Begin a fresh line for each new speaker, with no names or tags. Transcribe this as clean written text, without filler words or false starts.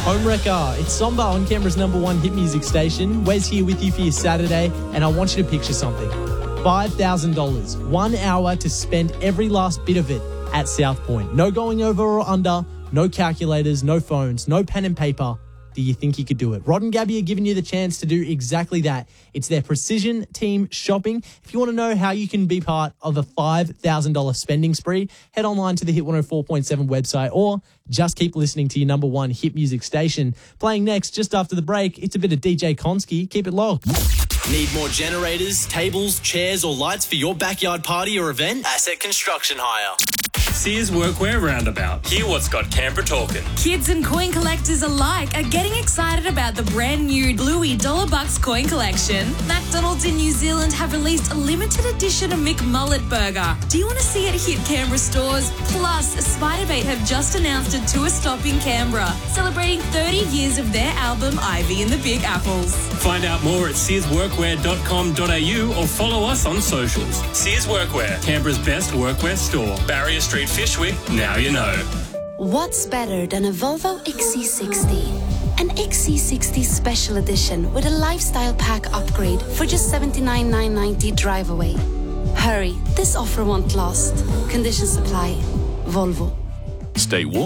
Homewrecker, it's Somba on Canberra's #1 hit music station. Wes here with you for your Saturday, and I want you to picture something. $5,000, 1 hour to spend every last bit of it at South Point. No going over or under, no calculators, no phones, no pen and paper. Do you think you could do it? Rod and Gabby are giving you the chance to do exactly that. It's their Precision Team Shopping. If you want to know how you can be part of a $5,000 spending spree, head online to the Hit 104.7 website or just keep listening to your #1 hit music station. Playing next, just after the break, it's a bit of DJ Konski. Keep it locked.
Need more generators, tables, chairs or lights for your backyard party or event? Asset Construction Hire.
Sears Workwear Roundabout. Hear what's got Canberra talking.
Kids and coin collectors alike are getting excited about the brand new Bluey $1 coin collection. McDonald's in New Zealand have released a limited edition of McMullet Burger. Do you want to see it hit Canberra stores? Plus, Spiderbait have just announced a tour stop in Canberra, celebrating 30 years of their album Ivy and the Big Apples.
Find out more at searsworkwear.com.au or follow us on socials. Sears Workwear, Canberra's best workwear store. Barrier Street, Fyshwick, now you know.
What's better than a Volvo XC60? An XC60 Special Edition with a lifestyle pack upgrade for just $79,990 drive away. Hurry, this offer won't last. Conditions apply. Volvo.
Stay warm.